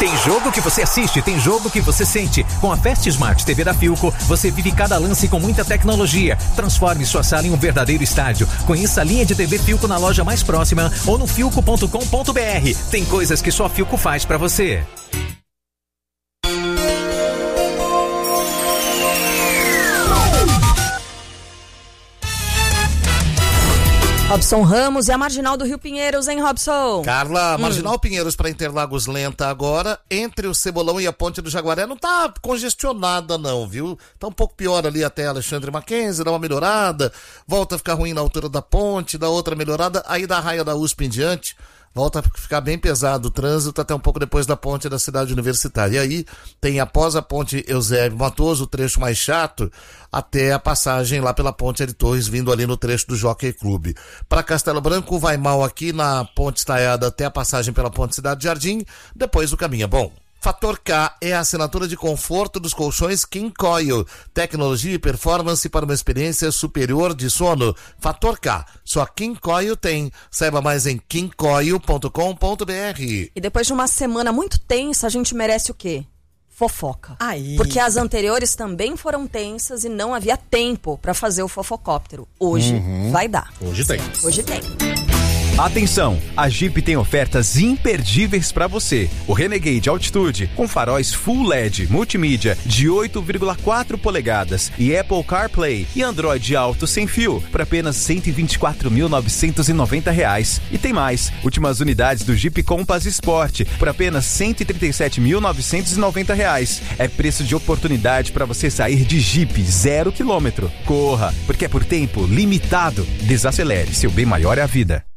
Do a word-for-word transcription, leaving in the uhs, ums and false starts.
Tem jogo que você assiste, tem jogo que você sente. Com a Fast Smart T V da Philco, você vive cada lance com muita tecnologia. Transforme sua sala em um verdadeiro estádio. Conheça a linha de T V Philco na loja mais próxima ou no philco ponto com ponto br. Tem coisas que só a Philco faz pra você. Robson Ramos e a Marginal do Rio Pinheiros, hein, Robson? Carla, hum. Marginal Pinheiros para Interlagos lenta agora, entre o Cebolão e a Ponte do Jaguaré, não tá congestionada não, viu? Tá um pouco pior ali até Alexandre Mackenzie, dá uma melhorada, volta a ficar ruim na altura da ponte, dá outra melhorada, aí da raia da U S P em diante, volta a ficar bem pesado o trânsito até um pouco depois da ponte da cidade universitária. E aí tem após a ponte Eusébio Matoso, o trecho mais chato, até a passagem lá pela ponte de Torres, vindo ali no trecho do Jockey Club. Para Castelo Branco vai mal aqui na ponte Estaiada até a passagem pela ponte Cidade Jardim, depois o caminho é bom. Fator K é a assinatura de conforto dos colchões King Coil. Tecnologia e performance para uma experiência superior de sono. Fator K. Só King Coil tem. Saiba mais em king coil ponto com ponto br. E depois de uma semana muito tensa, a gente merece o quê? Fofoca. Aí. Porque as anteriores também foram tensas e não havia tempo para fazer o fofocóptero. Hoje Uhum. vai dar. Hoje tem. Hoje tem. Atenção, a Jeep tem ofertas imperdíveis para você. O Renegade Altitude com faróis Full L E D multimídia de oito vírgula quatro polegadas e Apple CarPlay e Android Auto sem fio por apenas cento e vinte e quatro mil novecentos e noventa reais. E tem mais, últimas unidades do Jeep Compass Sport por apenas cento e trinta e sete mil novecentos e noventa reais. É preço de oportunidade para você sair de Jeep zero quilômetro. Corra, porque é por tempo limitado. Desacelere, seu bem maior é a vida.